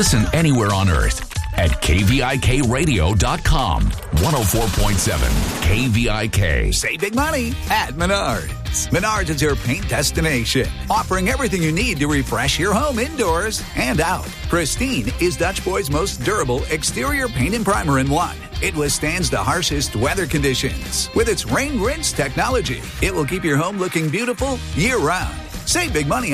Listen anywhere on earth at KVIKradio.com. 104.7 KVIK. Save big money at Menards. Menards is your paint destination, offering everything you need to refresh your home indoors and out. Pristine is Dutch Boy's most durable exterior paint and primer in one. It withstands the harshest weather conditions. With its rain rinse technology, it will keep your home looking beautiful year-round. Save big money